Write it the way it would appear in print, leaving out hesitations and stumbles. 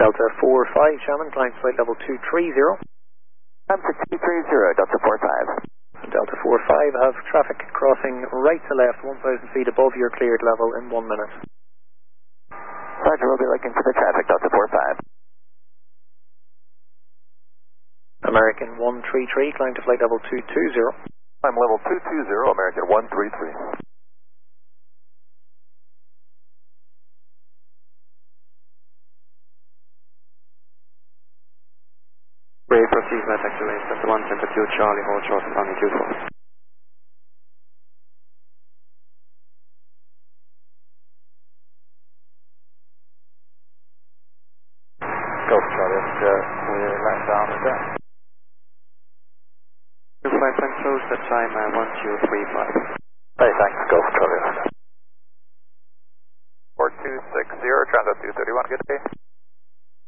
Delta 45, Shannon, climb to flight level 230. Climb to 230, Delta 45. Delta 45, have traffic crossing right to left 1,000 feet above your cleared level in 1 minute. Roger, we'll be looking for the traffic, Delta 45. American 133, climb to flight level 220. Climb level 220, American 133. Proceed with taxiway, Delta 1, Delta 2, Charlie, hold short, runway 24. Golf Charlie, we're laying down a bit. 25 time close, that time 1235. Hey, thanks, Golf Charlie. 4260, transit 231, good day.